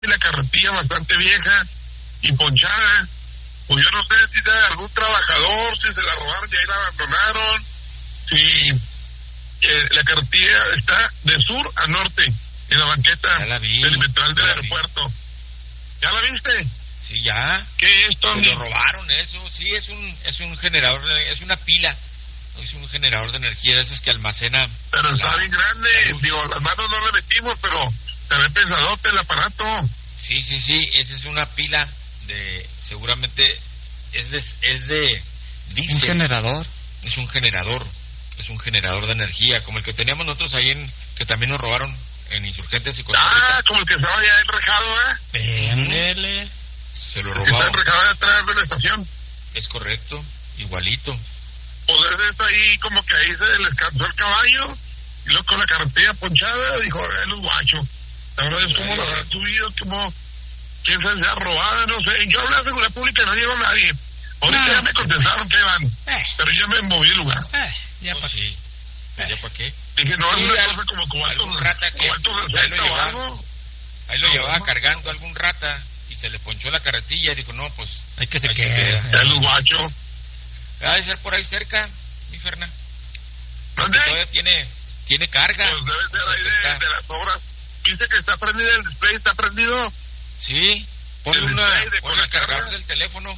la carretilla bastante vieja y ponchada. Pues yo no sé si de algún trabajador, si se la robaron y ahí la abandonaron, si la carretilla está de sur a norte, en la banqueta perimetral del aeropuerto. ¿Ya la viste? Sí, ya. ¿Qué es, Tony? Se lo robaron eso, sí, es un generador, es una pila, es un generador de energía de esas que almacena. Pero está bien grande, digo, las manos no le metimos, pero se ve pesadote el aparato. Sí, esa es una pila de, seguramente, es de diésel. ¿Un generador? Es un generador de energía, como el que teníamos nosotros ahí que también nos robaron en Insurgentes y Costa Rica. Como el que estaba ya enrejado, Péndele. Se lo robaron. Está enrejado atrás de la estación. Es correcto, igualito. Pues es ahí como que ahí se les cansó el caballo y luego con la carretilla ponchada dijo, los guachos. La verdad es como lo habrán subido, como quién sabe, sea robada, no sé. Yo hablé de seguridad pública y no llegó nadie. Ahorita ya me contestaron que van, pero yo me moví el lugar. Ya para qué. ¿Ya para qué? Dije, no, es una cosa como cuartos o algo. Ahí lo llevaba cargando algún rata y se le ponchó la carretilla y dijo, no, pues hay que se quede. El guacho. Ha de ser por ahí cerca, mi Ferna. ¿Dónde? Todavía tiene carga. Pues debe ser ahí de las obras. Dice que está prendido el display, ¿está prendido? Sí, ponle el cargador del teléfono.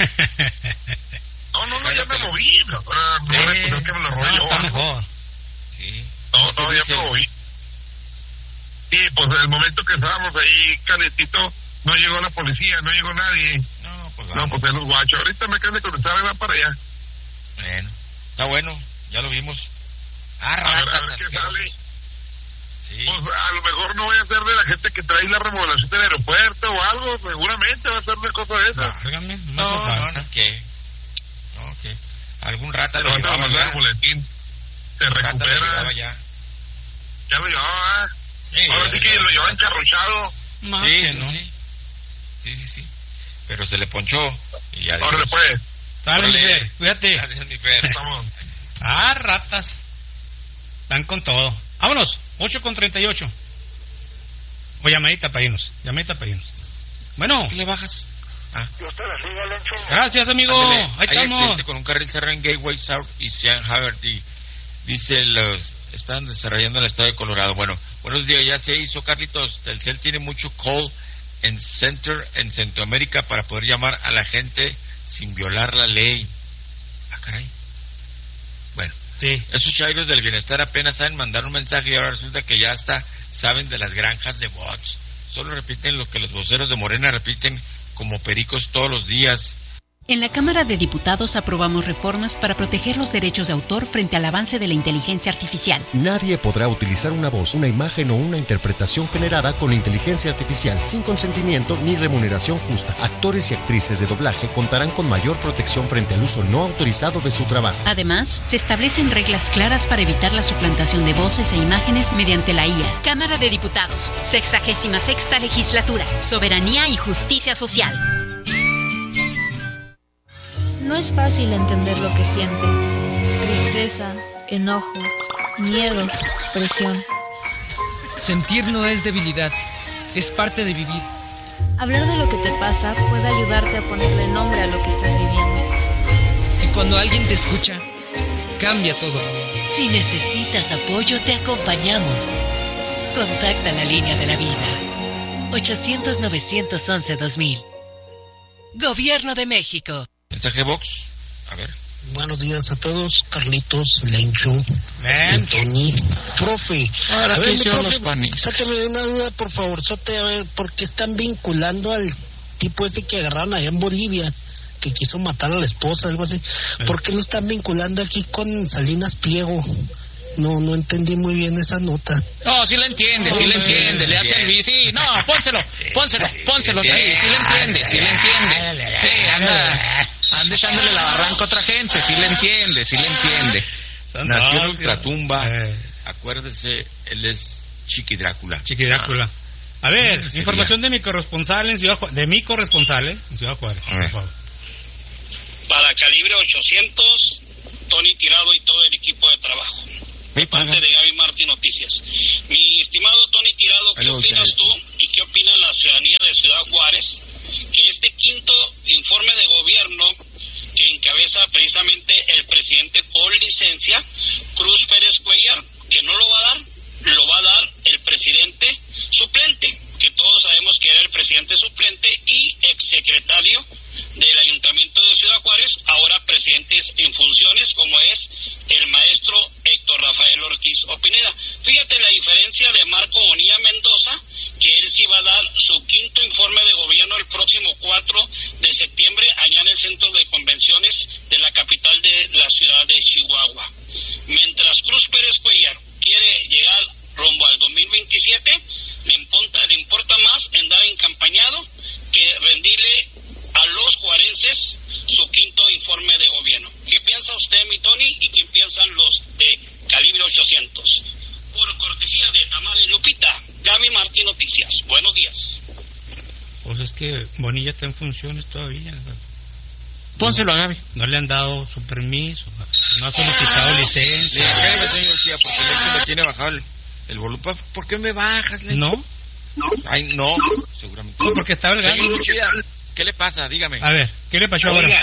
No, ya me moví. Ahora no que me lo rollo. Está mejor. Sí. No, ya me moví. Sí, pues en el momento que estábamos ahí calentito, no llegó la policía, no llegó nadie. No, pues es los guachos. Ahorita me acaban de contestar, van para allá. Bueno, está bueno, ya lo vimos. A ver qué sale. Sí. Pues a lo mejor no voy a ser de la gente que trae la remodelación del aeropuerto o algo, seguramente va a ser de cosa de esas. No, algún rata lo llevaba ya. El boletín se recupera. Ya lo llevaba. Ahora sí que lo llevaba encarrochado. Sí. Pero se le ponchó y ya. Ahora después. Sale, mi Fer, cuídate. Gracias, mi Fer. Vamos. Ratas. Están con todo. Vámonos, 8:38. O llamadita para irnos. Bueno. ¿Qué le bajas? Yo te la sigo, Lencho. Gracias, amigo. Ándale, ahí estamos. Accidente con un carril cerrado en Gateway South y Sean Haverty. Dice, están desarrollando el estado de Colorado. Bueno, buenos días, ya se hizo, Carlitos. Telcel tiene mucho call en Centroamérica para poder llamar a la gente sin violar la ley. Caray. Bueno, sí. Esos chairos del bienestar apenas saben mandar un mensaje y ahora resulta que ya hasta saben de las granjas de bots. Solo repiten lo que los voceros de Morena repiten como pericos todos los días. En la Cámara de Diputados aprobamos reformas para proteger los derechos de autor frente al avance de la inteligencia artificial. Nadie podrá utilizar una voz, una imagen o una interpretación generada con inteligencia artificial sin consentimiento ni remuneración justa. Actores y actrices de doblaje contarán con mayor protección frente al uso no autorizado de su trabajo. Además, se establecen reglas claras para evitar la suplantación de voces e imágenes mediante la IA. Cámara de Diputados, 66ª Legislatura, Soberanía y Justicia Social. No es fácil entender lo que sientes. Tristeza, enojo, miedo, presión. Sentir no es debilidad, es parte de vivir. Hablar de lo que te pasa puede ayudarte a ponerle nombre a lo que estás viviendo. Y cuando alguien te escucha, cambia todo. Si necesitas apoyo, te acompañamos. Contacta la línea de la vida. 800-911-2000. Gobierno de México. Mensaje box. A ver. Buenos días a todos, Carlitos, Lencho, Tony, profe. Ahora, a ¿qué ver, hicieron profe, los panis? Sáqueme de una duda, por favor, a ver, ¿por qué están vinculando al tipo ese que agarraron allá en Bolivia, que quiso matar a la esposa, algo así? ¿Por qué lo están vinculando aquí con Salinas Pliego? No entendí muy bien esa nota. No, sí le entiende, le hace el bici. No, pónselo, sí le entiende. Sí, anda echándole la barranca a otra gente, sí le entiende. Nació en Ultratumba, acuérdese, él es Chiqui Drácula. A ver, información de mi corresponsal en Ciudad Juárez, por favor. Para Calibre 800, Tony Tirado y todo el equipo de trabajo. De parte de Gaby Martín Noticias. Mi estimado Tony Tirado, ¿qué opinas tú y qué qué opina la ciudadanía de Ciudad Juárez, que este quinto informe de gobierno que encabeza precisamente el presidente por licencia, Cruz Pérez Cuellar, que no lo va a dar, lo va a dar el presidente suplente, que todos sabemos que era el presidente suplente y exsecretario del Ayuntamiento de Ciudad Juárez, ahora presidentes en funciones, como es el maestro Héctor Rafael Ortiz Opineda. Fíjate la diferencia de Marco Bonilla Mendoza, que él sí va a dar su quinto informe de gobierno el próximo 4 de septiembre, allá en el centro de convenciones de la capital de la ciudad de Chihuahua. Mientras Cruz Pérez Cuellar quiere llegar rumbo al 2027, le importa más andar encampañado que rendirle a los juarenses su quinto informe de gobierno. ¿Qué piensa usted, mi Tony, y qué piensan los de Calibre 800? Por cortesía de Tamales Lupita, Gaby Martín Noticias. Buenos días. Pues es que Bonilla está en funciones todavía. Pónselo a Gaby. No le han dado su permiso, no ha solicitado licencia. Porque le tiene bajado el volumen. ¿Por qué me bajas? ¿No? Ay, no, seguramente. No, porque estaba el gallo. ¿Qué le pasa? Dígame. A ver, ¿qué le pasó ahora?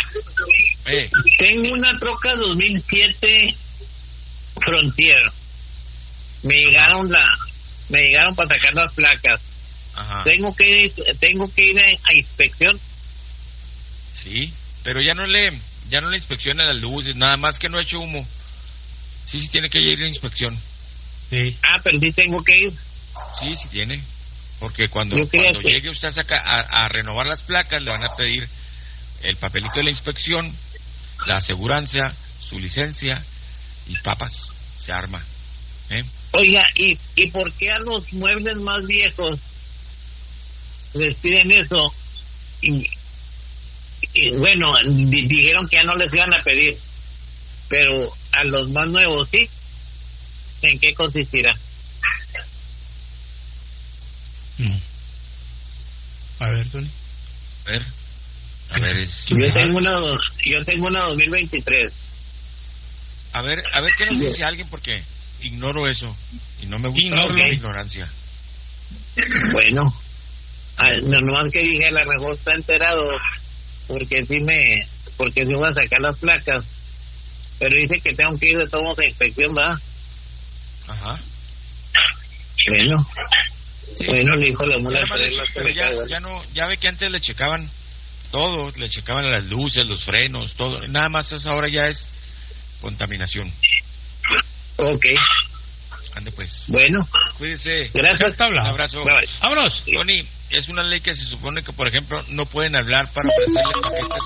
Tengo una troca 2007 Frontier. Me llegaron para sacar las placas. Ajá. Tengo que ir a inspección. Sí, pero ya no le inspecciona las luces, nada más que no eche humo. Sí tiene que ir a inspección. Sí. Pero sí tengo que ir. Sí tiene. Porque cuando llegue usted a renovar las placas, le van a pedir el papelito de la inspección, la aseguranza, su licencia y papas, se arma. Oiga, ¿y por qué a los muebles más viejos les piden eso? Y bueno, dijeron que ya no les iban a pedir, pero a los más nuevos sí. ¿En qué consistirá? A ver, Tony. A ver, Yo tengo una 2023. A ver qué nos dice alguien, porque ignoro eso y no me gusta la ignorancia. Bueno, nomás que dije, a lo mejor está enterado, porque sí voy a sacar las placas, pero dice que tengo que ir de todos a inspección, ¿va? Ajá. Bueno. Sí. Bueno, le dijo la mula. Pero ya ve que antes le checaban todo, le checaban las luces, los frenos, todo. Nada más ahora ya es contaminación. Ok. Ande pues. Bueno. Cuídese. Gracias. Un abrazo. Bye. Vámonos. Tony, es una ley que se supone que, por ejemplo, no pueden hablar para ofrecerle paquetes,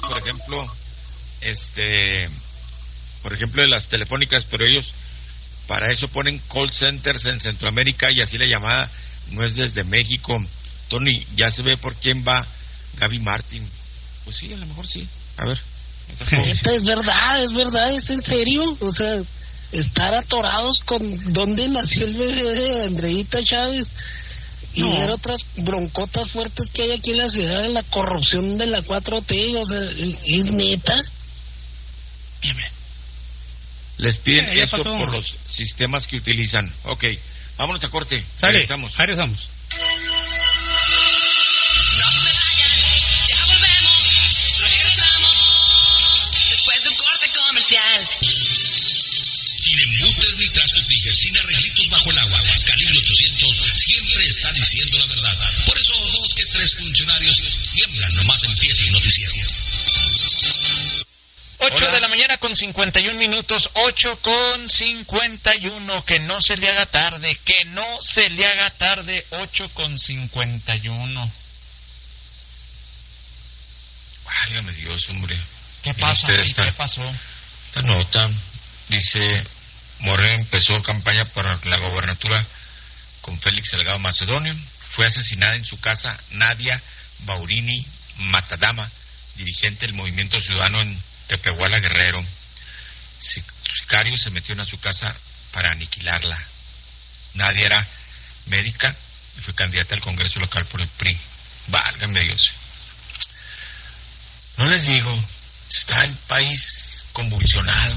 por ejemplo, de las telefónicas, pero ellos para eso ponen call centers en Centroamérica y así la llamada no es desde México. Tony, ya se ve por quién va Gaby Martín. Pues sí, a lo mejor sí. A ver. Es verdad, es en serio. O sea, estar atorados con dónde nació el bebé de Andreita Chávez y ver otras broncotas fuertes que hay aquí en la ciudad, de la corrupción de la 4T. O sea, ¿es neta? Les piden eso por los sistemas que utilizan. Ok, vámonos a corte. Regresamos. Regresamos. Sin embutes ni trastos Tiger, sin arreglitos bajo el agua. Calibre 800 siempre está diciendo la verdad. Por eso 2 que 3 funcionarios tiemblan nomás empieza el noticiero. 8 de la mañana con 51 minutos, 8:51, que no se le haga tarde, 8:51. Válgame Dios, hombre. ¿Qué pasa? ¿Qué pasó? Esta nota dice: Morena empezó campaña para la gobernatura con Félix Salgado Macedonio. Fue asesinada en su casa Nadia Baurini Matadama, dirigente del Movimiento Ciudadano en Tepehuala, Guerrero. Sicario se metió a su casa para aniquilarla. Nadia era médica y fue candidata al Congreso local por el PRI. Válgame Dios. No les digo, está el país convulsionado.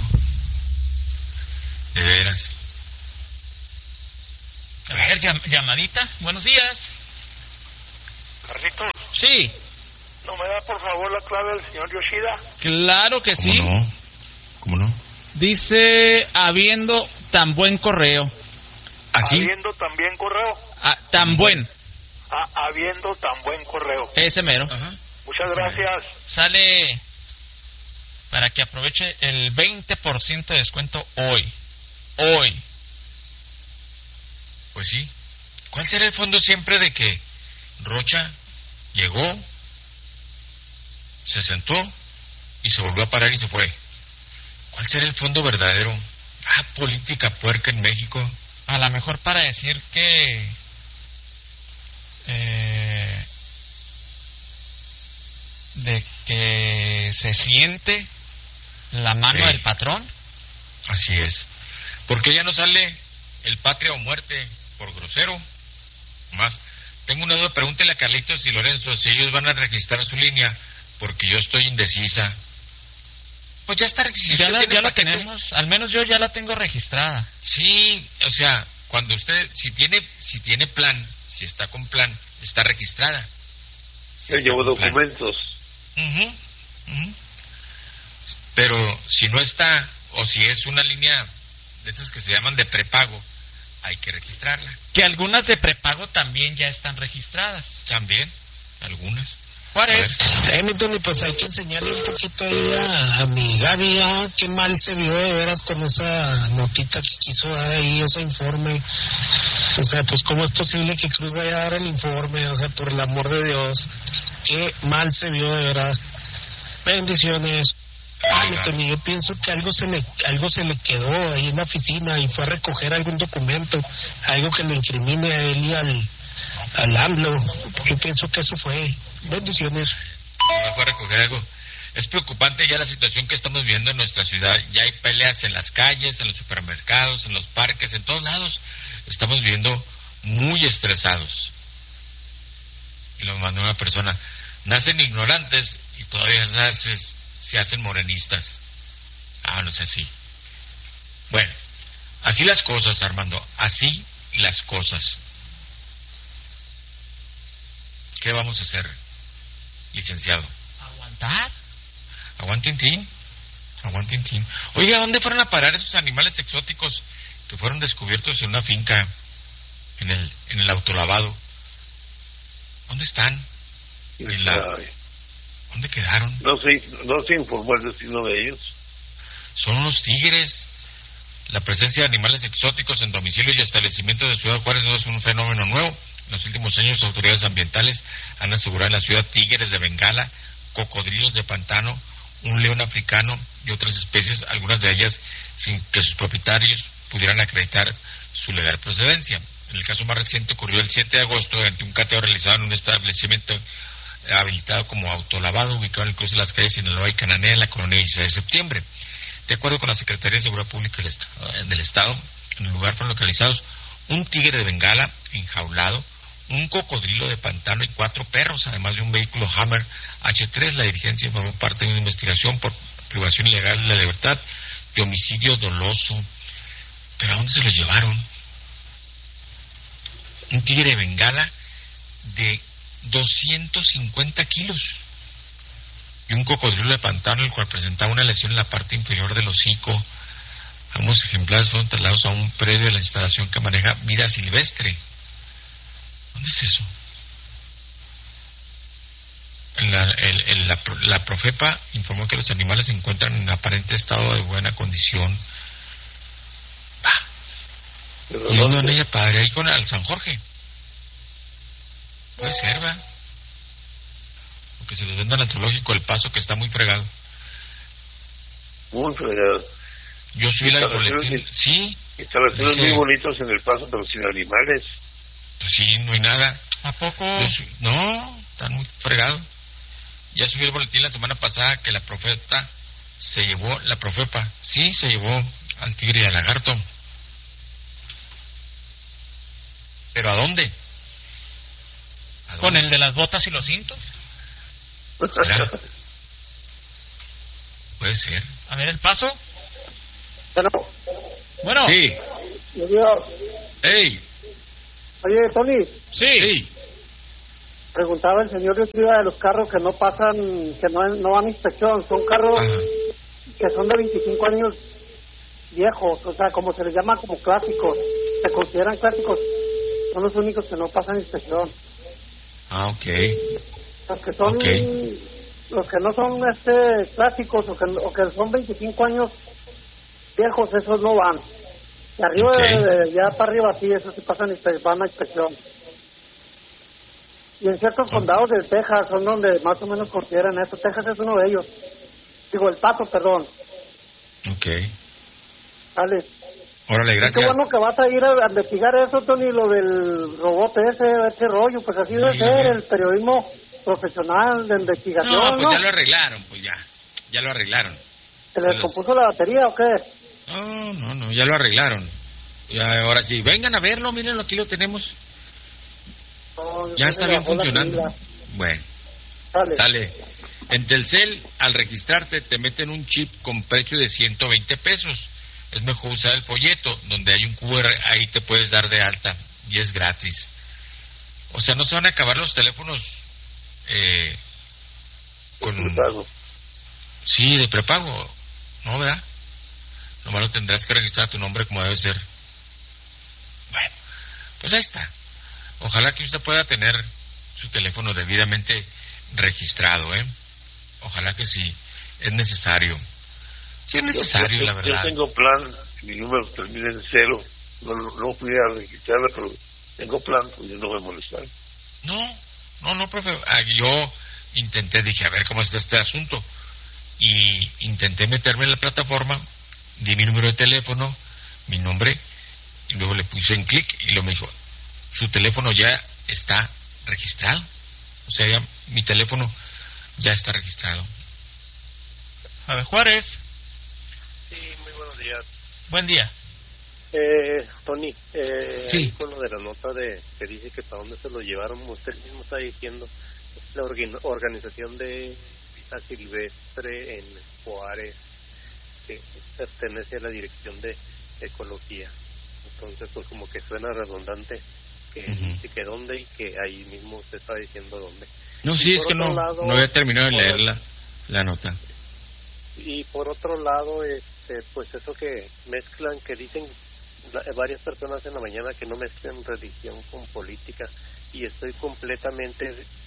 De veras. A ver, llamadita. Buenos días. Carlitos, Sí, ¿no me da por favor la clave del señor Yoshida? claro que sí. ¿Cómo no? Dice, habiendo tan buen correo. ¿Así? Habiendo también correo. Tan buen. Habiendo tan buen correo. Ese mero. Muchas gracias. Sale para que aproveche el 20% de descuento hoy. Pues sí. ¿Cuál será el fondo siempre de que Rocha llegó, se sentó y se volvió a parar y se fue? ¿Cuál será el fondo verdadero? Política puerca en México. A lo mejor para decir que de que se siente la mano del patrón. Así es. Porque ya no sale el patria o muerte por grosero. Más. Tengo una duda, pregúntele a Carlitos y Lorenzo si ellos van a registrar su línea, porque yo estoy indecisa. Pues ya está registrada. Ya la tenemos, al menos yo ya la tengo registrada. Sí, o sea, cuando usted, si tiene plan, si está con plan, está registrada. Yo llevo documentos. Pero si no está, o si es una línea de esas que se llaman de prepago, hay que registrarla. Que algunas de prepago también ya están registradas. También, algunas. Juárez. Mi Tony, pues hay que enseñarle un poquito ahí a mi Gaby, qué mal se vio de veras con esa notita que quiso dar ahí, ese informe. O sea, pues cómo es posible que Cruz vaya a dar el informe, o sea, por el amor de Dios, qué mal se vio de veras. Bendiciones. Mi Tony, yo pienso que algo se le quedó ahí en la oficina y fue a recoger algún documento, algo que lo incrimine a él y al AMLO. Yo pienso que eso fue. Bendiciones. Me fue a recoger algo. Es preocupante ya la situación que estamos viendo en nuestra ciudad. Ya hay peleas en las calles, en los supermercados, en los parques, en todos lados. Estamos viviendo muy estresados. Y lo mandó una persona. Nacen ignorantes y todavía se hacen morenistas. No es así. Bueno, así las cosas, Armando. Así las cosas. ¿Qué vamos a hacer, licenciado? ¿Aguantar? Aguantintín. Oiga, ¿dónde fueron a parar esos animales exóticos que fueron descubiertos en una finca en el autolavado? ¿Dónde están? ¿Dónde quedaron? No se informó el destino de ellos. Son unos tigres. La presencia de animales exóticos en domicilios y establecimientos de Ciudad Juárez no es un fenómeno nuevo. En los últimos años, autoridades ambientales han asegurado en la ciudad tigres de Bengala, cocodrilos de pantano, un león africano y otras especies, algunas de ellas sin que sus propietarios pudieran acreditar su legal procedencia. En el caso más reciente ocurrió el 7 de agosto durante un cateo realizado en un establecimiento habilitado como autolavado ubicado en el cruce de las calles Sinaloa y Cananea en la colonia 16 de septiembre. De acuerdo con la Secretaría de Seguridad Pública del Estado, en el lugar fueron localizados un tigre de Bengala enjaulado, un cocodrilo de pantano y 4 perros, además de un vehículo Hammer H3. La dirigencia formó parte de una investigación por privación ilegal de la libertad y homicidio doloso. ¿Pero a dónde se los llevaron? Un tigre de Bengala de 250 kilos y un cocodrilo de pantano, el cual presentaba una lesión en la parte inferior del hocico. Ambos ejemplares fueron trasladados a un predio de la instalación que maneja vida silvestre. ¿Dónde es eso? La Profepa informó que los animales se encuentran en aparente estado de buena condición. ¿Y dónde van ella, padre? Ahí con el San Jorge. Puede ser, ¿va? O que se los vendan al zoológico El Paso, que está muy fregado. Muy fregado. Yo subí la boletín. Sí. Instalaciones muy bonitos en El Paso, pero sin animales. Pues sí, no hay nada. ¿A poco? No, están muy fregados. Ya subí el boletín la semana pasada que la Profepa se llevó al tigre y al lagarto. ¿Pero a dónde? ¿Con el de las botas y los cintos? ¿Será? Puede ser. A ver, El Paso. Bueno. Sí. Dios. ¡Ey! Oye, Tony. Sí. Preguntaba el señor Yoshida de los carros que no pasan, que no van a inspección. Son carros que son de 25 años viejos, o sea, como se les llama, como clásicos. Se consideran clásicos. Son los únicos que no pasan inspección. Ok. Los que son... Los que no son clásicos o que son 25 años viejos, esos no van. Y arriba, ya para arriba, sí, esos sí pasan van a inspección. Y en ciertos condados de Texas son donde más o menos consideran eso. Texas es uno de ellos. Digo, El Paso, perdón. Ok. Dale. Órale, gracias. Qué bueno que vas a ir a investigar eso, Tony, lo del robot ese rollo. Pues así debe ser el periodismo profesional de investigación, ¿no? Pues ya lo arreglaron, pues ya lo arreglaron. ¿Se les descompuso la batería o qué? No, ya lo arreglaron. Ya, ahora sí, vengan a verlo, mírenlo, aquí lo tenemos. Ya está bien funcionando. Bueno, sale. En Telcel, al registrarte, te meten un chip con precio de 120 pesos. Es mejor usar el folleto, donde hay un QR, ahí te puedes dar de alta, y es gratis. O sea, no se van a acabar los teléfonos con... prepago. Sí, de prepago, ¿no, verdad? Nomás lo tendrás que registrar tu nombre como debe ser. Bueno, pues ahí está. Ojalá que usted pueda tener su teléfono debidamente registrado, ¿eh? Ojalá que sí, es necesario. Sí es necesario, la verdad. Yo tengo plan, mi número termina en 0. No fui a registrarla, pero tengo plan, pues yo no voy a molestar. No, profe. Yo dije, a ver cómo está este asunto. Y intenté meterme en la plataforma, di mi número de teléfono, mi nombre, y luego le puse en clic y lo me dijo, su teléfono ya está registrado. O sea, ya mi teléfono ya está registrado. A ver, Juárez. Sí, muy buenos días. Buen día. Tony, sí. Con lo de la nota que dice que para dónde se lo llevaron, usted mismo está diciendo, la organización de vida silvestre en Juárez, que pertenece a la Dirección de Ecología. Entonces, pues como que suena redundante que dice que dónde y que ahí mismo usted está diciendo dónde. No, sí, es que no había terminado de leer la nota. Y por otro lado, pues eso que mezclan, que dicen varias personas en la mañana que no mezclan religión con política, y estoy completamente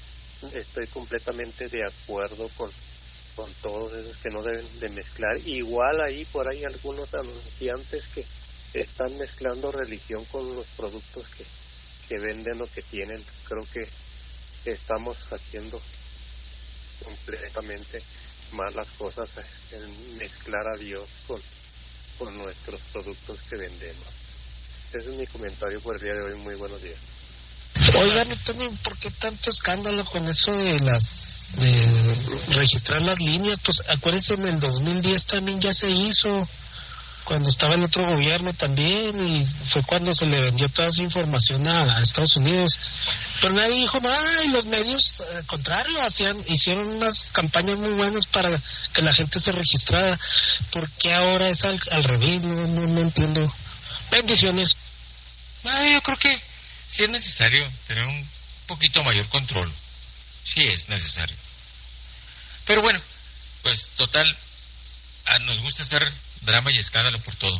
de acuerdo con todos esos que no deben de mezclar. Igual ahí por ahí algunos anunciantes que están mezclando religión con los productos que venden o que tienen. Creo que estamos haciendo completamente malas cosas en mezclar a Dios con nuestros productos que vendemos. Ese es mi comentario por el día de hoy. Muy buenos días. Oigan, ¿por qué tanto escándalo con eso de registrar las líneas? Pues acuérdense, en el 2010 también ya se hizo, cuando estaba el otro gobierno también, y fue cuando se le vendió toda esa información a Estados Unidos. Pero nadie dijo nada, y los medios, al contrario, hicieron unas campañas muy buenas para que la gente se registrara. ¿Por qué ahora es al revés? No entiendo. Bendiciones. Yo creo que sí es necesario tener un poquito mayor control. Sí es necesario. Pero bueno, pues total, nos gusta hacer drama y escándalo por todo.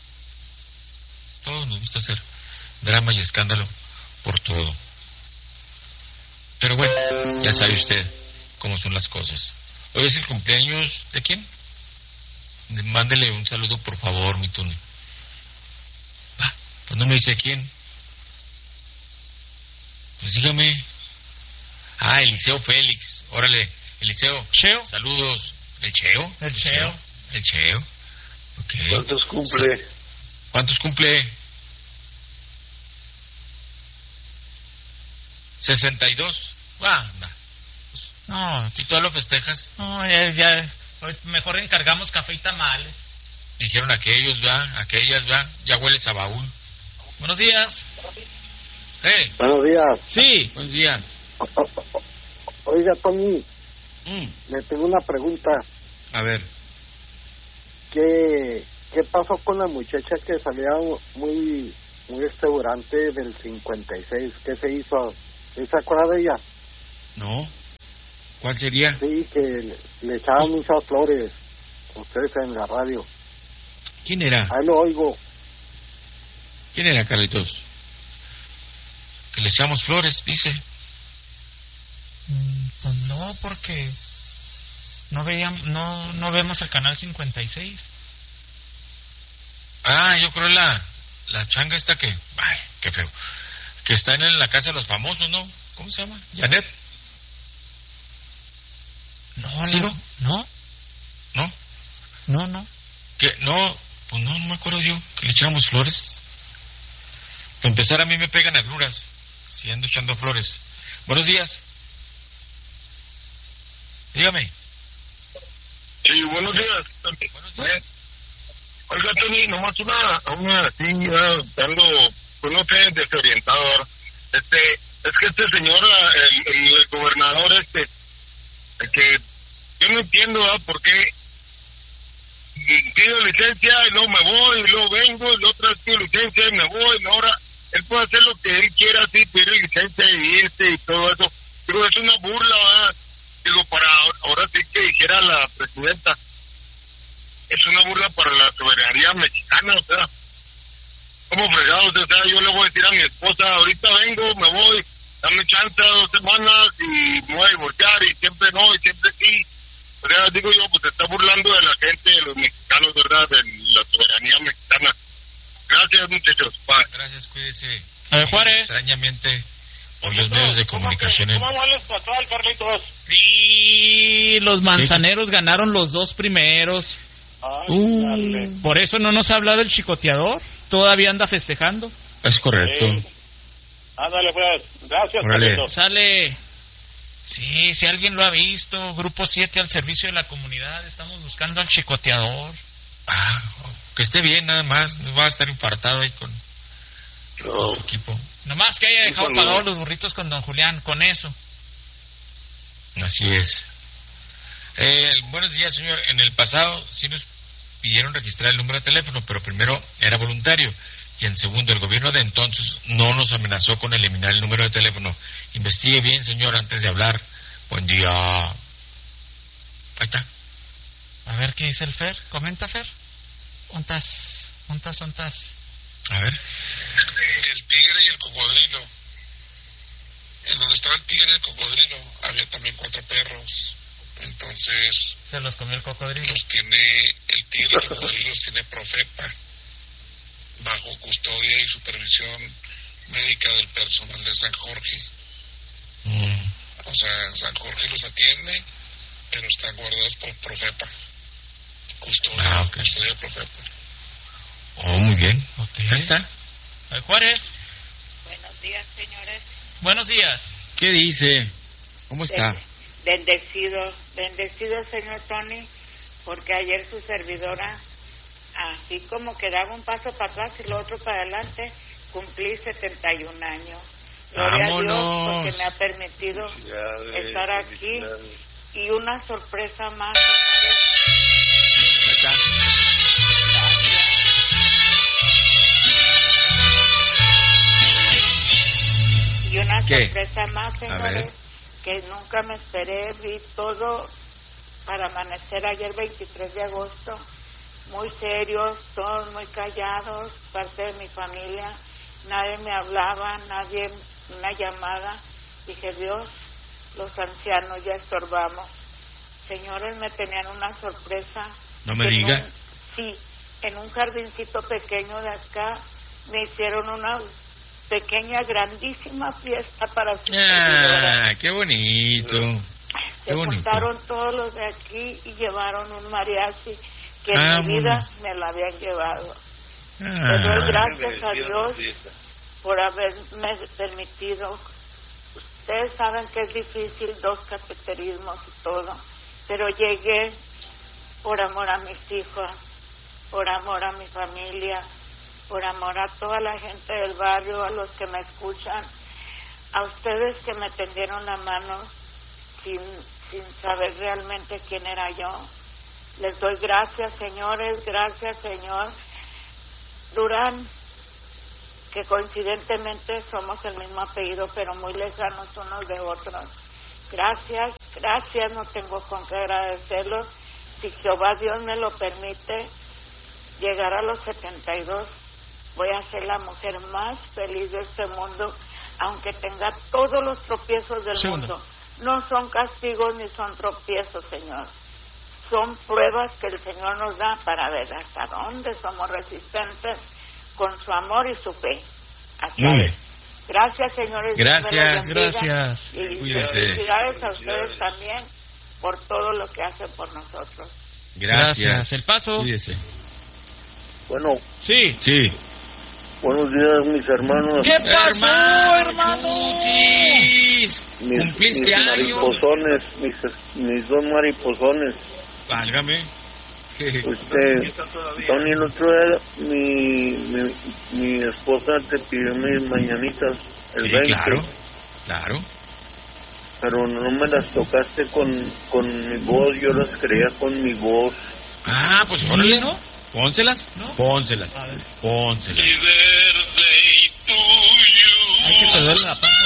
Todos nos gusta hacer drama y escándalo por todo. Pero bueno, ya sabe usted cómo son las cosas. Hoy es el cumpleaños ¿de quién? Mándele un saludo, por favor, mi Tony. Pues no me dice quién. Pues dígame. Eliseo Félix. Órale, Eliseo. Cheo. Saludos. ¿El Cheo? El Cheo. El Cheo. Okay. ¿Cuántos cumple? ¿Cuántos cumple? 62. No, si tú lo festejas. No, ya. Mejor encargamos café y tamales. Dijeron aquellos, ¿va? Aquellas, ¿va? Ya hueles a baúl. Buenos días. Buenos días. Sí. Buenos días. Oiga, Tony, le tengo una pregunta. A ver. ¿Qué pasó con la muchacha que salía muy exuberante del 56? ¿Qué se hizo? ¿Se acuerda de ella? No. ¿Cuál sería? Sí, que le echaban muchas flores ustedes en la radio. ¿Quién era? Ahí lo oigo. ¿Quién era, Carlitos? Que le echamos flores, dice. Pues no, porque no vemos el canal 56. Yo creo la changa esta que... Ay, qué feo. Que está en la casa de los famosos, ¿no? ¿Cómo se llama? ¿Janet? No, ¿Sí, no. ¿No? No. ¿Qué? No, pues no me acuerdo yo que le echábamos flores. Para empezar, a mí me pegan agruras si ando echando flores. Buenos días. Dígame. Sí, buenos días. Buenos días. Oiga, Tony, nomás una así, dando, pues no sé, desorientador. Es que este señor, el gobernador que yo no entiendo, por qué pido licencia y luego me voy, y luego vengo, y luego otra vez pido licencia y me voy, y ahora él puede hacer lo que él quiera, así, pedir licencia y irse y todo eso. Digo, es una burla, ¿verdad? Digo, para ahora sí que dijera la presidenta, es una burla para la soberanía mexicana, o sea, como fregados, o sea, yo le voy a decir a mi esposa, ahorita vengo, me voy, dame chance 2 semanas y me voy a divorciar, y siempre no, y siempre sí. O sea, digo yo, pues se está burlando de la gente, de los mexicanos, ¿verdad?, de la soberanía mexicana. Gracias, muchachos. Bye. Gracias, cuídese. A ver, Juárez. Extrañamente, por los medios de comunicación. ¿Cómo va el estatal, Carlitos? Y los manzaneros ganaron los 2 primeros. Por eso no nos ha hablado el chicoteador. Todavía anda festejando. Es correcto. Ándale, pues. Gracias, Órale. Carlitos. Sale. Sí, si alguien lo ha visto, Grupo 7 al servicio de la comunidad. Estamos buscando al chicoteador. Que esté bien, nada más. No va a estar infartado ahí con su equipo. Nomás que haya dejado pagados los burritos con don Julián, con eso. Así es. Buenos días, señor. En el pasado sí nos pidieron registrar el número de teléfono, pero primero era voluntario. Y en segundo, el gobierno de entonces no nos amenazó con eliminar el número de teléfono. Investigue bien, señor, antes de hablar. Buen día. Ahí está. A ver qué dice el Fer. Comenta, Fer. ¿Ontas? A ver. El tigre y el cocodrilo. En donde estaba el tigre y el cocodrilo había también 4 perros. Entonces se los comió el cocodrilo. El tigre y el cocodrilo los tiene Profepa, bajo custodia y supervisión médica del personal de San Jorge. O sea, San Jorge los atiende, pero están guardados por Profepa. Custodia Profepa. Muy bien. Ahí está. Juárez. Buenos días, señores. Buenos días. ¿Qué dice? ¿Cómo está? Bendecido, señor Tony, porque ayer su servidora, así como que daba un paso para atrás y lo otro para adelante, cumplí 71 años. Gloria a Dios, porque me ha permitido estar aquí. Y una sorpresa más, señores. Y una sorpresa más, señores, que nunca me esperé. Vi todo para amanecer ayer 23 de agosto, muy serios, todos muy callados, parte de mi familia, nadie me hablaba, nadie, una llamada. Dije, Dios, los ancianos ya estorbamos. Señores, me tenían una sorpresa. No me diga. Sí, en un jardincito pequeño de acá me hicieron una pequeña, grandísima fiesta para su servidora. ¡Qué bonito! Se juntaron todos los de aquí y llevaron un mariachi que en mi vida me lo habían llevado. Le doy gracias a Dios por haberme permitido. Ustedes saben que es difícil, 2 cateterismos y todo, pero llegué por amor a mis hijos, por amor a mi familia, por amor a toda la gente del barrio, a los que me escuchan, a ustedes que me tendieron la mano sin saber realmente quién era yo. Les doy gracias, señores, gracias, señor Durán, que coincidentemente somos el mismo apellido, pero muy lejanos unos de otros. Gracias, no tengo con qué agradecerlo. Si Jehová Dios me lo permite, llegar a los 72, voy a ser la mujer más feliz de este mundo, aunque tenga todos los tropiezos del mundo. No son castigos ni son tropiezos, Señor. Son pruebas que el Señor nos da para ver hasta dónde somos resistentes con su amor y su fe. Hasta ahí. Gracias, señores. Gracias. Y felicidades a ustedes también por todo lo que hacen por nosotros. Gracias. El paso. Cuídese. Bueno. Sí. Buenos días, mis hermanos. ¿Qué pasó, hermano? ¿Cumpliste mis años? Mariposones, mis dos mariposones. Válgame. Tony, el otro día mi esposa te pidió mis mañanitas el 20. Claro. Pero no me las tocaste con mi voz, yo las quería con mi voz. Ah, pues órale, ¿no? Pónselas. Pónselas. Hay que perder la panza.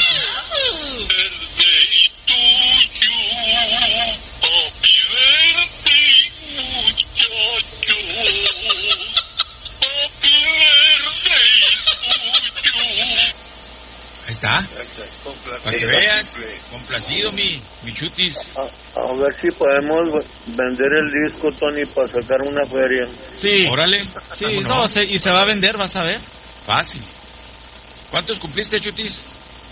Ahí está. Para que veas, complacido mi chutis. A ver si podemos vender el disco, Tony, para sacar una feria. Sí. Órale. Sí, y se va a vender, vas a ver. Fácil. ¿Cuántos cumpliste, chutis?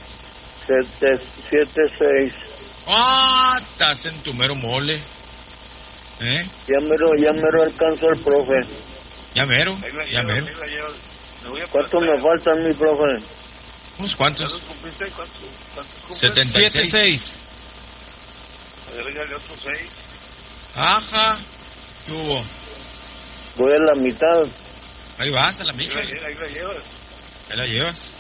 7-6. Ah, estás en tu mero mole. Ya mero alcanzo el profe. Ya mero. ¿Cuánto me faltan, mi profe? ¿Unos cuantos? ¿Cuántos 76. Agrégale otros 6. Ajá. ¿Qué hubo? Voy a la mitad. Ahí vas, a la mitad. Ahí la llevas.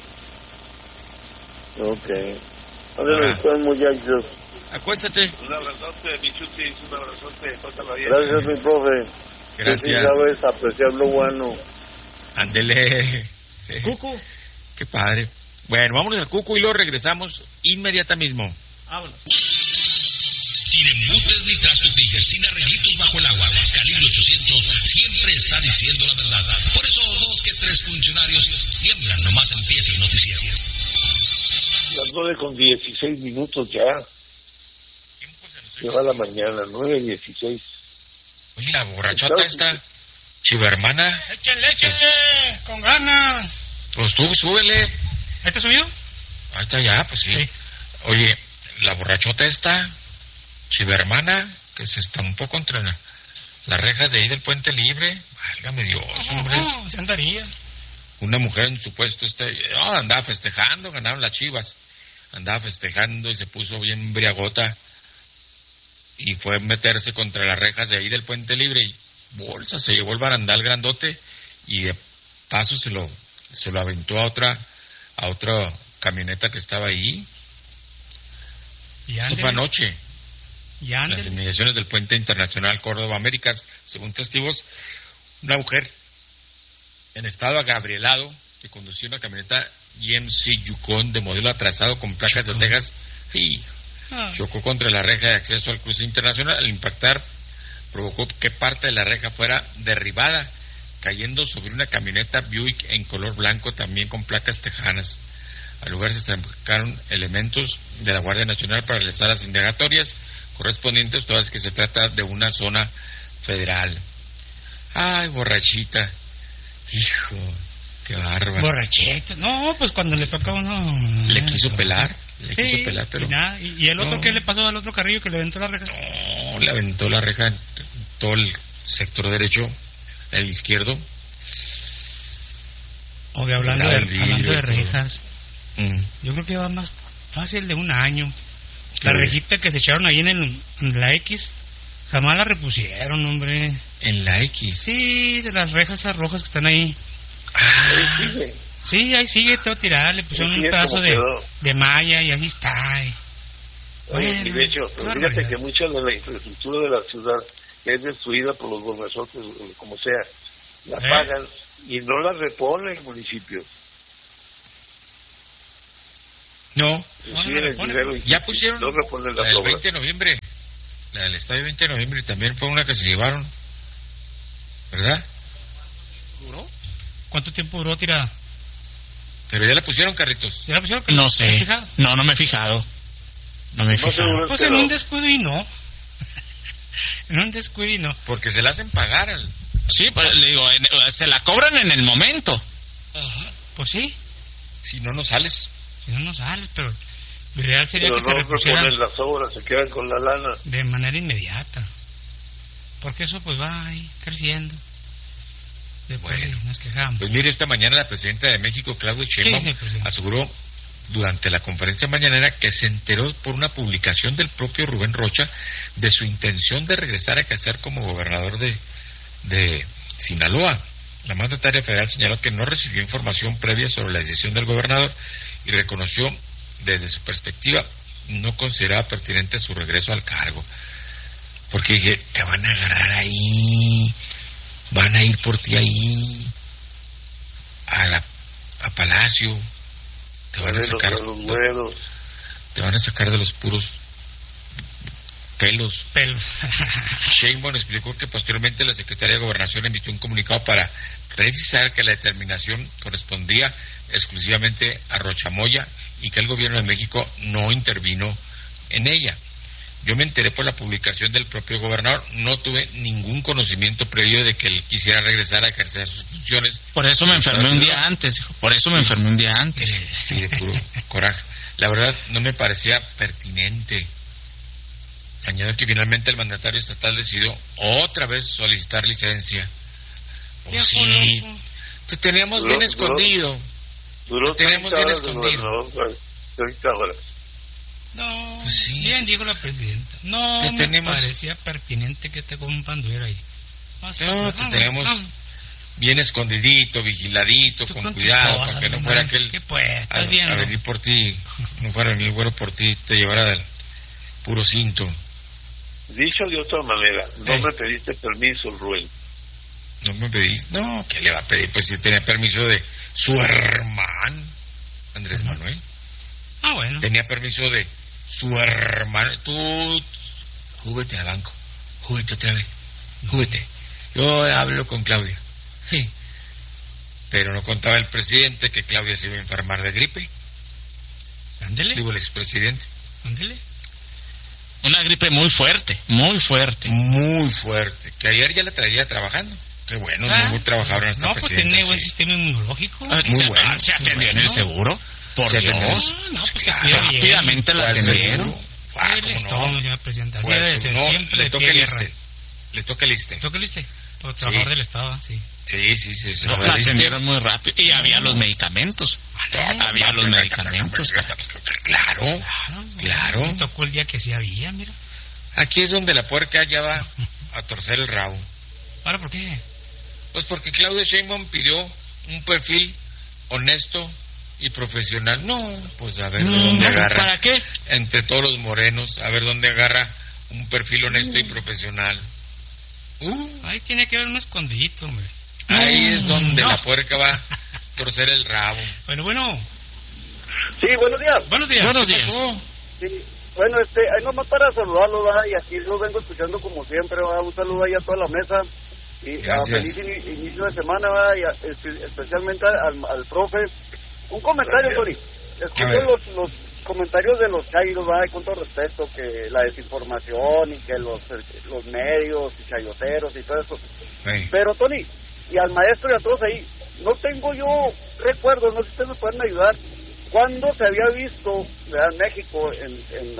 Ok. Ahora después, muchachos. Acuéstate. Un abrazote, mi chutis, un abrazote. Pásala bien. Gracias, mi profe. Gracias. Sí, sabes apreciar lo bueno. Ándele. Cucu. Qué padre. Bueno, vámonos al Cucu y luego regresamos inmediatamente mismo. Vámonos. Sin embutes ni trastos Tiger, sin arreglitos bajo el agua. Calibre 800 siempre está diciendo la verdad. Por eso 2 que 3 funcionarios tiemblan, nomás empieza el noticiero. Las 9:16 ya. Se va la mañana, 9:16. Oye, la borrachota esta, chivermana. Échenle, con ganas. Pues tú, súbele. ¿Ahí te subió? Ahí está ya, pues sí. Oye, la borrachota esta, chivermana, que se estampó contra las rejas de ahí del Puente Libre. Válgame Dios, hombre. Se andaría. Una mujer en su puesto andaba festejando, ganaron las Chivas. Andaba festejando y se puso bien embriagota. Y fue a meterse contra las rejas de ahí del Puente Libre y bolsa, se llevó el barandal grandote y de paso se lo aventó a otra camioneta que estaba ahí. Esto fue anoche. En las inmediaciones del Puente Internacional Córdoba Américas, según testigos, una mujer en estado agabrielado que conducía una camioneta GMC Yukon de modelo atrasado con placas de Texas y chocó contra la reja de acceso al cruce internacional. Al impactar, provocó que parte de la reja fuera derribada, cayendo sobre una camioneta Buick en color blanco, también con placas tejanas. Al lugar se acercaron elementos de la Guardia Nacional para realizar las indagatorias correspondientes, todas que se trata de una zona federal. Ay, borrachita. Hijo, qué bárbaro. Borracheta. No, pues cuando le toca a uno... Le quiso pelar, pero... ¿Y el otro qué le pasó al otro carrillo que le aventó la reja? No, le aventó la reja en todo el sector derecho, el izquierdo. Oye, hablando de rejas, yo creo que va más fácil de un año. La rejita que se echaron ahí en la X, jamás la repusieron, hombre. ¿En la X? Sí, de las rejas esas rojas que están ahí. Sí, ahí sigue todo tirado, le pusieron un pedazo de malla y ahí está. Bueno, y de hecho, pero fíjate que mucha de la infraestructura de la ciudad es destruida por los borrachotes, como sea, la pagan y no la repone el municipio. No. Ya pusieron no reponen la las del obras. 20 de noviembre. La del estadio 20 de noviembre también fue una que se llevaron. ¿Verdad? ¿Duró? ¿Cuánto tiempo duró tirada? Pero ya la pusieron, Carlitos. ¿Ya la pusieron? No sé. No me he fijado. No me he fijado. Pues en un descuido y no. En un descuido y no. Porque se la hacen pagar. Sí, pues le digo, se la cobran en el momento. Ajá. Pues sí. Si no, no sales. Si no, no sales, pero lo ideal sería Pero que se repusieran reponen las obras, se quedan con la lana. de manera inmediata. Porque eso pues va ahí creciendo. Después nos quejamos. Pues mire, esta mañana la presidenta de México, Claudia Sheinbaum, aseguró durante la conferencia mañanera que se enteró por una publicación del propio Rubén Rocha de su intención de regresar a ejercer como gobernador de Sinaloa. La mandataria federal señaló que no recibió información previa sobre la decisión del gobernador y reconoció desde su perspectiva no consideraba pertinente su regreso al cargo. Porque dije, te van a agarrar ahí, van a ir por ti ahí a Palacio, te van a sacar te van a sacar de los puros pelos. Sheinbaum explicó que posteriormente la Secretaría de Gobernación emitió un comunicado para precisar que la determinación correspondía exclusivamente a Rochamoya y que el gobierno de México no intervino en ella. Yo me enteré por la publicación del propio gobernador, no tuve ningún conocimiento previo de que él quisiera regresar a ejercer sus funciones. Por eso me enfermé un día antes, hijo. Por eso me enfermé un día antes. Sí, de puro coraje. La verdad, no me parecía pertinente. Añado que finalmente el mandatario estatal decidió otra vez solicitar licencia. Oh, sí. Te teníamos bien escondido. Duró Te teníamos 30 bien horas de escondido. gobernador, 30 horas. No, Pues sí. bien dijo la presidenta. No Te me tenemos- parecía pertinente que este compa anduviera ahí. No, te tenemos bien escondidito, vigiladito, con cuidado, cosas, para que no hombre. fuera aquel ¿Qué pues? a ¿Estás viendo? venir por ti, no fuera a venir el güero por ti, te llevara del puro cinto. Dicho de otra manera, no me pediste permiso, Rubén. No me pedís, no, ¿qué le va a pedir? Pues si tenía permiso de su hermano, Andrés Manuel. Ah, bueno. Tenía permiso de su hermano. Tú, júbete al banco, júbete otra vez, júbete. Yo hablo con Claudia. Sí. Pero no contaba el presidente que Claudia se iba a enfermar de gripe. Ándele. Digo, el expresidente. Ándele. Una gripe muy fuerte, muy fuerte. Muy fuerte. Que ayer ya la traía trabajando. Qué bueno, muy trabajadora nuestra No, pues presidenta. tiene buen sí. sistema inmunológico. Muy bueno. ¿Se atendió en el seguro? Por ¿Se Dios. atendió? No, pues Claro. se cuida bien. Rápidamente la ¿Cuál atendieron. seguro? Ah, Él ¿cómo es no? todo, señora presidenta. Así ¿Cuál debe ser, seguro? No, siempre le de toca pie el guerra. ISSSTE. Le toca el ISSSTE. ¿Toca el ISSSTE? Por trabajador del Estado, sí. Sí. No, la atendieron muy rápido. Y había los medicamentos. Había los medicamentos. Claro. Me tocó el día que sí había, mira. Aquí es donde la puerca ya va a torcer el rabo. ¿Ahora por qué? Pues porque Claudia Sheinbaum pidió un perfil honesto y profesional. No, pues a ver de dónde agarra. ¿Para qué? Entre todos los morenos, a ver dónde agarra un perfil honesto y profesional. Ahí tiene que haber un escondidito, hombre. Ahí es donde No. la puerca va a torcer el rabo. Bueno. Sí, buenos días. Buenos días. Buenos ¿Qué días. pasó? Sí. Bueno, ahí nomás para saludarlos, ¿verdad? Y aquí los vengo escuchando como siempre, ¿verdad? Un saludo ahí a toda la mesa. Y Gracias. feliz inicio de semana, ¿verdad? Y especialmente al profe. Un comentario, Tony. Escucho los comentarios de los chairos, ¿verdad? Y con todo respeto, que la desinformación y que los medios y chayoteros y todo eso. Sí. Pero, Tony, y al maestro y a todos ahí, no tengo yo recuerdos, no sé si ustedes me pueden ayudar. ¿Cuándo se había visto, ¿verdad? En México en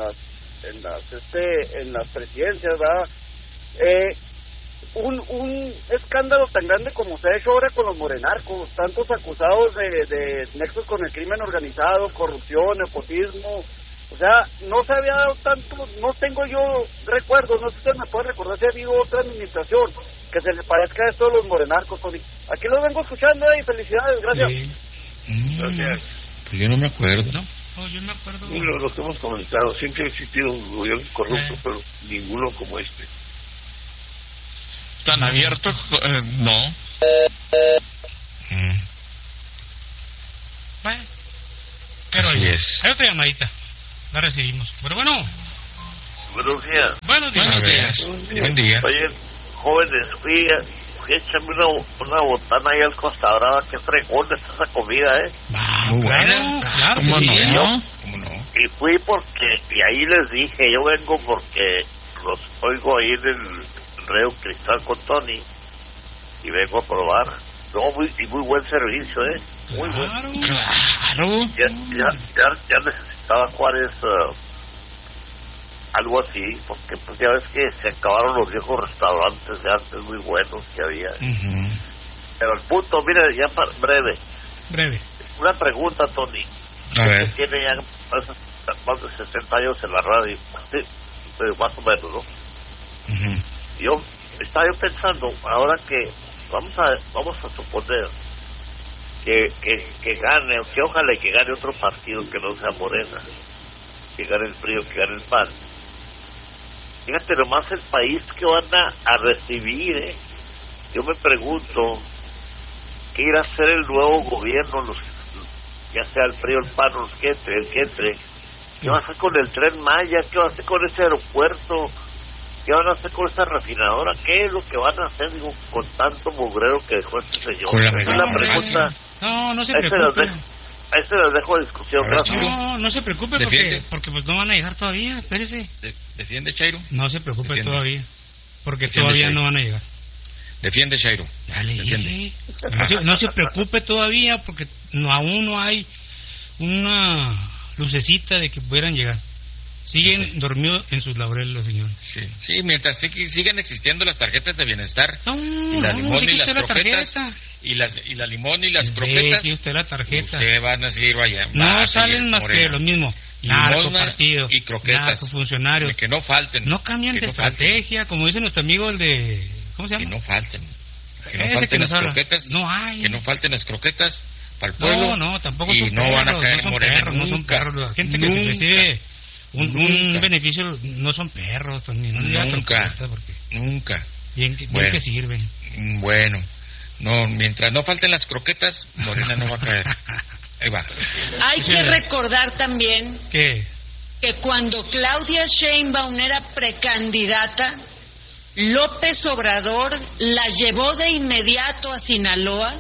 las presidencias, ¿verdad? Un escándalo tan grande como se ha hecho ahora con los morenarcos, tantos acusados de nexos con el crimen organizado, corrupción, nepotismo. O sea, no se había dado tanto, no tengo yo recuerdos, no sé si usted me puede recordar si ha habido otra administración que se le parezca a esto de los morenarcos, Tony. Aquí los vengo escuchando y felicidades, gracias. Gracias. Pues yo no me acuerdo. No, yo me acuerdo. Y lo que hemos comentado, siempre ha existido un gobierno corrupto, pero ninguno como este. ¿Tan abierto? No. Bueno, pero Así es. Hay otra llamadita. La recibimos. Pero bueno. Buenos días. Buenos días. Buen día. Oye, jóvenes, fui a echarme una botana ahí al Costa Brava. Qué fregón está esa comida, Muy buena. Claro, ¿Cómo no? ¿Cómo no? Y fui y ahí les dije, yo vengo porque los oigo ahí en el Río Cristal con Tony y vengo a probar. No, muy buen servicio, muy bueno. Claro. Ya necesitaba Juárez algo así, porque pues ya ves que se acabaron los viejos restaurantes de antes muy buenos que había. Pero el punto, mire, ya breve. Una pregunta, Tony. A ver. Que tiene ya más de 60 años en la radio, más o menos, ¿no? Estaba yo pensando, ahora que vamos a suponer que gane, o que ojalá que gane otro partido que no sea Morena, que gane el PRI o que gane el PAN. Fíjate nomás el país que van a recibir, Yo me pregunto, ¿qué irá a hacer el nuevo gobierno, ya sea el PRI o el PAN, el que entre? ¿Qué va a hacer con el Tren Maya? ¿Qué va a hacer con ese aeropuerto? ¿Qué van a hacer con esa refinadora? ¿Qué es lo que van a hacer, con tanto mugrero que dejó este señor? Esa es la pregunta. No se preocupe. Ahí se las dejo a discusión. No se preocupe porque pues no van a llegar todavía, espérese. ¿Defiende, Chairo? No se preocupe todavía, porque todavía Chairo. No van a llegar. Defiende, Chairo. Defiende. No se preocupe todavía, porque aún no hay una lucecita de que pudieran llegar. Siguen dormidos en sus laureles los señores. Sí, mientras sigan existiendo las tarjetas de bienestar, y la limón y las croquetas, y la limón y las croquetas, usted la tarjeta. Usted van a seguir allá. No salen más que lo mismo. Narco partido y croquetas. Narco funcionarios. Que no falten. No cambian de estrategia, como dice nuestro amigo el de... ¿Cómo se llama? Que no falten. Que no falten las croquetas. No hay. Que no falten las croquetas para el pueblo. No, tampoco y son no perros, van a caer Morena. No son perros. La gente que se recibe un beneficio no son perros, Tony. Nunca. Bien que sirven. Bueno, mientras no falten las croquetas, Morena no va a caer. Ahí va. Hay que recordar también que cuando Claudia Sheinbaum era precandidata, López Obrador la llevó de inmediato a Sinaloa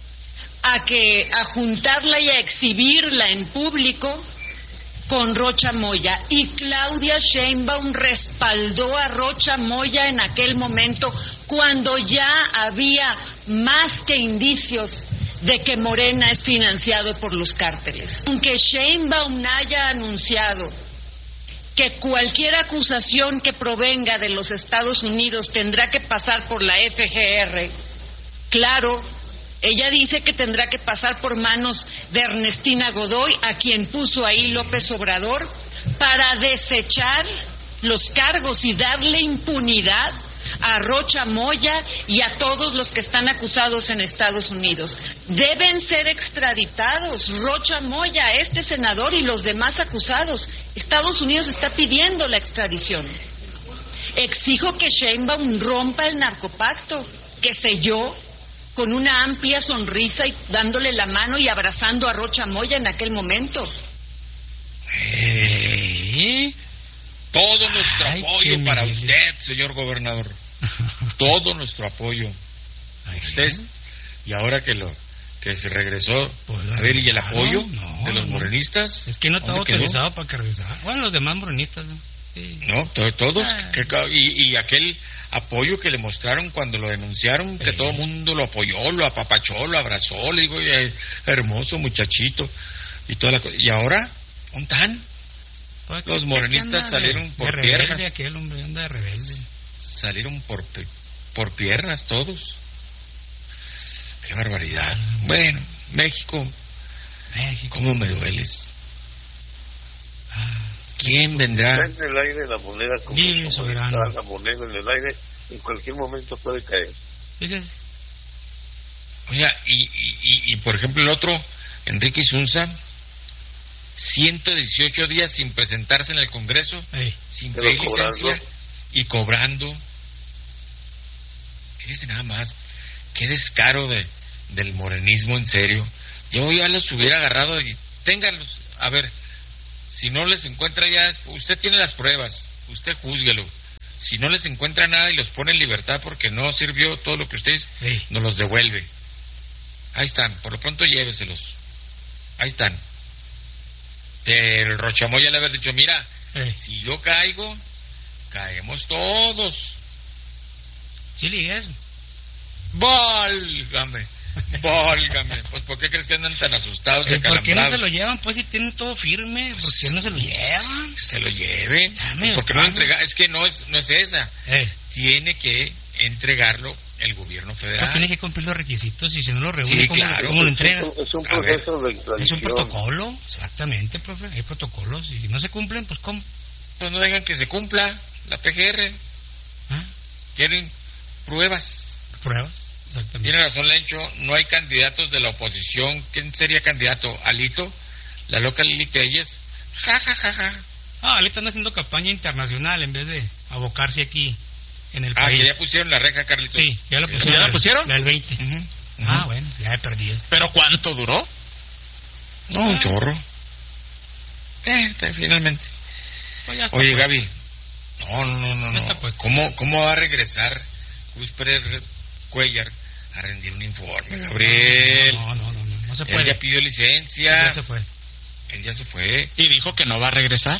a juntarla y a exhibirla en público con Rocha Moya, y Claudia Sheinbaum respaldó a Rocha Moya en aquel momento, cuando ya había más que indicios de que Morena es financiado por los cárteles. Aunque Sheinbaum haya anunciado que cualquier acusación que provenga de los Estados Unidos tendrá que pasar por la FGR, claro, ella dice que tendrá que pasar por manos de Ernestina Godoy, a quien puso ahí López Obrador, para desechar los cargos y darle impunidad a Rocha Moya y a todos los que están acusados en Estados Unidos. Deben ser extraditados Rocha Moya, este senador y los demás acusados. Estados Unidos está pidiendo la extradición. Exijo que Sheinbaum rompa el narcopacto que selló con una amplia sonrisa y dándole la mano y abrazando a Rocha Moya en aquel momento. Todo nuestro apoyo para usted, señor gobernador. Todo nuestro apoyo a usted. Y ahora que se regresó, a ver, ¿y el apoyo de los morenistas? Es que no estaba autorizado para que regresara. Bueno, los demás morenistas, ¿no? Sí. No, todos. Y aquel apoyo que le mostraron cuando lo denunciaron, que todo el mundo lo apoyó, lo apapachó, lo abrazó, le digo, hermoso muchachito, y toda la cosa. Y ahora, ¿dónde están? Los morenistas salieron por piernas. Aquel hombre anda de rebelde. Salieron por piernas todos. Qué barbaridad. Bueno, México, ¿cómo me dueles? ¿Quién vendrá? En el aire la moneda, como está la moneda en el aire, en cualquier momento puede caer. Fíjese. Oiga, y por ejemplo el otro, Enrique Isunza, 118 días sin presentarse en el Congreso, sin pedir licencia y cobrando. Fíjese nada más, qué descaro del morenismo, en serio. Yo ya los hubiera agarrado y ténganlos, a ver, si no les encuentra ya, usted tiene las pruebas, usted júzguelo. Si no les encuentra nada y los pone en libertad porque no sirvió todo lo que ustedes, nos los devuelve. Ahí están, por lo pronto lléveselos. Ahí están. Pero el Rochamoy ya le había dicho, mira, si yo caigo, caemos todos. Sí, eso. Válgame. Pues ¿por qué crees que andan tan asustados y acalambrados? ¿Por qué no se lo llevan? Pues si tienen todo firme, ¿por qué no se lo llevan? Se lo lleven. Porque no entrega, es que no es esa. Tiene que entregarlo el gobierno federal. Pero tiene que cumplir los requisitos y si no lo reúne, ¿cómo lo entrega? Es un proceso de extradición. Es un protocolo, exactamente, profe. Hay protocolos y si no se cumplen, pues ¿cómo? Pues no dejan que se cumpla la PGR. Quieren pruebas. Exactamente. Tiene razón Lencho, no hay candidatos de la oposición. ¿Quién sería candidato? ¿Alito? ¿La loca Lili Telles? Alito anda haciendo campaña internacional en vez de abocarse aquí en el país. Que ya pusieron la reja, Carlitos. Sí, ya la pusieron. ¿Ya la pusieron? La del 20. Bueno, ya he perdido. ¿Pero cuánto duró? No, un chorro. Finalmente. Pues oye, Gaby. No. ¿Cómo va a regresar Cruz Pérez Cuellar a rendir un informe, Gabriel? No se puede. Él ya pidió licencia. Él ya se fue. ¿Y dijo que no va a regresar?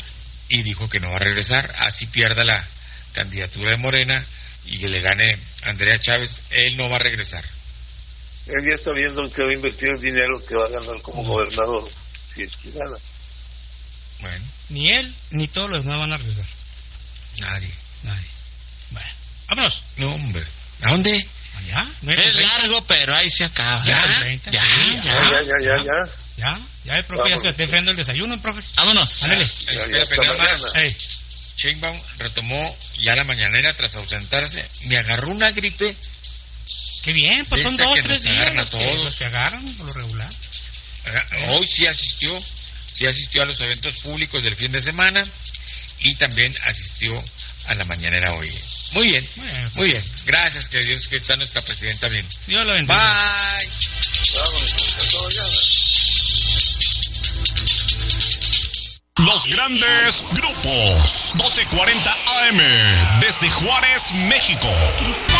Así pierda la candidatura de Morena y que le gane Andrea Chávez, él no va a regresar. Él ya está viendo en qué va a invertir el dinero que va a ganar como gobernador, si es que gana. Bueno. Ni él, ni todos los demás van a regresar. Nadie. Bueno, vámonos. No, hombre. ¿A dónde? Allá. Es largo, pero ahí se acaba. Ya, el profe ya se está enfrentando el desayuno, profe. Vámonos. Ándale. Sheinbaum retomó ya la mañanera tras ausentarse. Me agarró una gripe. Qué bien, pues son 2 o 3 días a todos. Se agarran por lo regular. Hoy sí asistió a los eventos públicos del fin de semana y también asistió a la mañanera hoy. Muy bien. Gracias, que Dios, que está nuestra presidenta bien. Dios lo bendiga. Bye. Los grandes grupos. 1240 AM. Desde Juárez, México.